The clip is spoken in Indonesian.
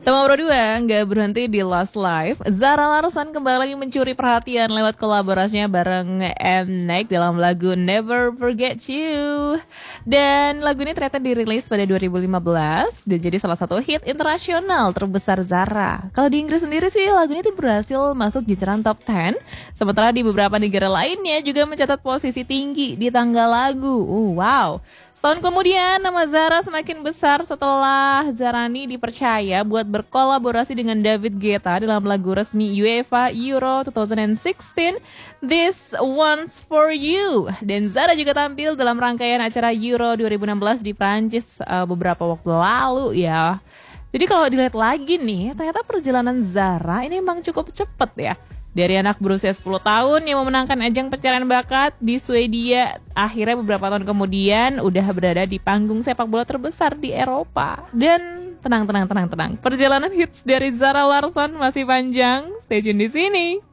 Nomor 2, nggak berhenti di Lost Life. Zara Larsson kembali lagi mencuri perhatian lewat kolaborasinya bareng Mnek dalam lagu Never Forget You. Dan lagu ini ternyata dirilis pada 2015 dan jadi salah satu hit internasional terbesar Zara. Kalau di Inggris sendiri sih lagu ini berhasil masuk jajaran top 10, sementara di beberapa negara lainnya juga mencatat posisi tinggi di tangga lagu. Wow. Setahun kemudian nama Zara semakin besar setelah Zarani dipercaya buat berkolaborasi dengan David Guetta dalam lagu resmi UEFA Euro 2016, This One's For You. Dan Zara juga tampil dalam rangkaian acara Euro 2016 di Prancis beberapa waktu lalu ya. Jadi kalau dilihat lagi nih, ternyata perjalanan Zara ini emang cukup cepet ya. Dari anak berusia 10 tahun yang memenangkan ajang pencarian bakat di Swedia, akhirnya beberapa tahun kemudian udah berada di panggung sepak bola terbesar di Eropa. Dan tenang. Perjalanan hits dari Zara Larsson masih panjang. Stay tune di sini.